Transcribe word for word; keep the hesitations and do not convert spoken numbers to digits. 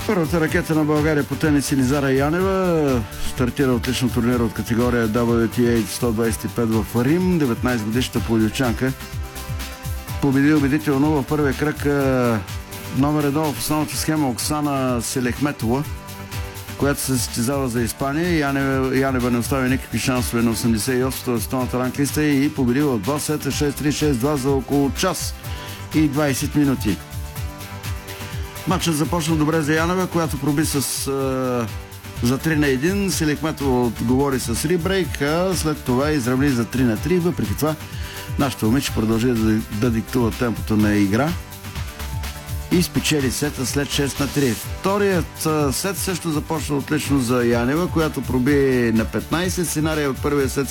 Първата ракета на България по тенис Елизара Янева стартира отлично турнира от категория дабъл ю ти ей сто двадесет и пет в Рим. деветнадесет годишната пловдивчанка победи убедително в първия кръг номер едно в основната схема Оксана Селехметова, която се състезава за Испания. Янева, Янева не остави никакви шансове на осемдесет и осмата в световната ранглиста и победила два сета шест три шест два за около час и двадесет минути. Матчът започна добре за Янева, която проби с а, за три на един. Селехметова отговори с рибрейк, а след това изравни за три на три. Въпреки това, нашата момиче продължи да, да диктува темпото на игра и спечели сета след шест на три. Вторият сет също започна отлично за Янева, която проби на петнадесет. Сценария от първия сет